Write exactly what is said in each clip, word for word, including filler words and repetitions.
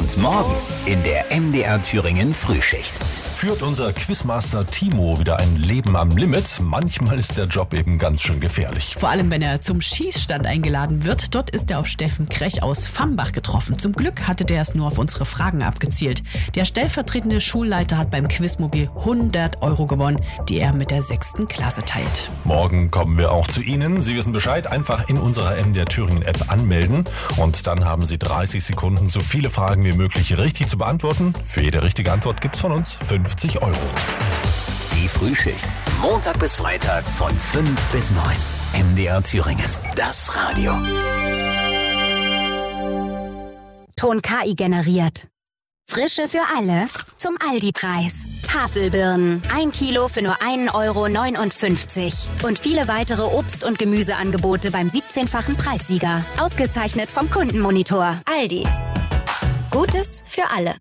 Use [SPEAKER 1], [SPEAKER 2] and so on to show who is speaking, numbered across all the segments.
[SPEAKER 1] Und morgen in der M D R Thüringen Frühschicht.
[SPEAKER 2] Führt unser Quizmaster Timo wieder ein Leben am Limit. Manchmal ist der Job eben ganz schön gefährlich.
[SPEAKER 3] Vor allem, wenn er zum Schießstand eingeladen wird. Dort ist er auf Steffen Krech aus Vambach getroffen. Zum Glück hatte der es nur auf unsere Fragen abgezielt. Der stellvertretende Schulleiter hat beim Quizmobil hundert Euro gewonnen, die er mit der sechsten Klasse teilt.
[SPEAKER 2] Morgen kommen wir auch zu Ihnen. Sie wissen Bescheid, einfach in unserer M D R Thüringen App anmelden. Und dann haben Sie dreißig Sekunden, so viele Fragen wie möglich richtig zu beantworten. Für jede richtige Antwort gibt's von uns fünfzig Euro.
[SPEAKER 1] Die Frühschicht. Montag bis Freitag von fünf bis neun. M D R Thüringen. Das Radio.
[SPEAKER 4] Ton K I generiert. Frische für alle zum Aldi-Preis. Tafelbirnen. Ein Kilo für nur ein Euro neunundfünfzig. Und viele weitere Obst- und Gemüseangebote beim siebzehnfachen Preissieger. Ausgezeichnet vom Kundenmonitor. Aldi. Gutes für alle.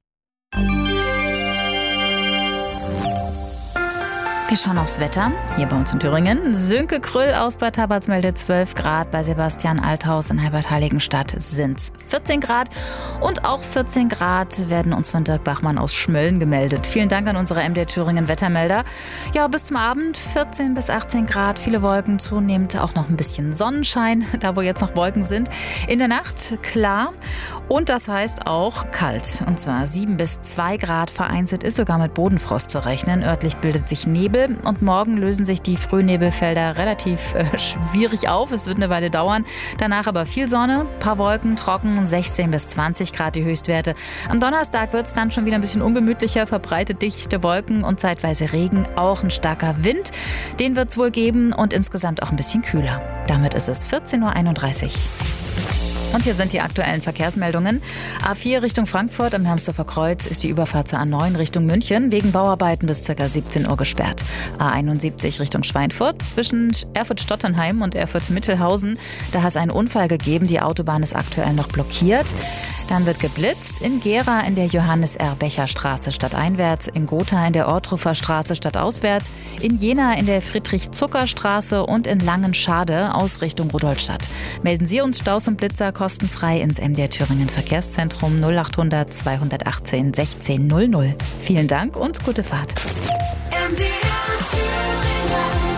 [SPEAKER 5] Wir schauen aufs Wetter, hier bei uns in Thüringen. Sönke Krüll aus Bad Tabatz meldet zwölf Grad, bei Sebastian Althaus in Herbert-Heiligenstadt sind's vierzehn Grad. Und auch vierzehn Grad werden uns von Dirk Bachmann aus Schmölln gemeldet. Vielen Dank an unsere M D R Thüringen Wettermelder. Ja, bis zum Abend vierzehn bis achtzehn Grad, viele Wolken, zunehmend auch noch ein bisschen Sonnenschein, da wo jetzt noch Wolken sind. In der Nacht klar und das heißt auch kalt. Und zwar sieben bis zwei Grad, vereinzelt ist sogar mit Bodenfrost zu rechnen. Örtlich bildet sich Nebel. Und morgen lösen sich die Frühnebelfelder relativ äh, schwierig auf. Es wird eine Weile dauern. Danach aber viel Sonne, paar Wolken, trocken, sechzehn bis zwanzig Grad die Höchstwerte. Am Donnerstag wird es dann schon wieder ein bisschen ungemütlicher, verbreitet dichte Wolken und zeitweise Regen. Auch ein starker Wind, den wird es wohl geben und insgesamt auch ein bisschen kühler. Damit ist es vierzehn Uhr einunddreißig. Und hier sind die aktuellen Verkehrsmeldungen. A vier Richtung Frankfurt am Hermsdorfer Kreuz ist die Überfahrt zur A neun Richtung München wegen Bauarbeiten bis ca. siebzehn Uhr gesperrt. A einundsiebzig Richtung Schweinfurt zwischen Erfurt-Stotternheim und Erfurt-Mittelhausen. Da hat es einen Unfall gegeben. Die Autobahn ist aktuell noch blockiert. Dann wird geblitzt in Gera in der Johannes-R-Becher-Straße stadteinwärts, in Gotha in der Ortruffer Straße stadtauswärts, in Jena in der Friedrich-Zucker-Straße und in Langenschade aus Richtung Rudolstadt. Melden Sie uns Staus und Blitzer kostenfrei ins M D R Thüringen Verkehrszentrum null achthundert zweihundertachtzehn sechzehn null null. Vielen Dank und gute Fahrt.
[SPEAKER 1] M D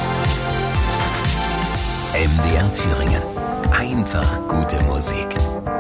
[SPEAKER 1] R Thüringen. M D R Thüringen. Einfach gute Musik.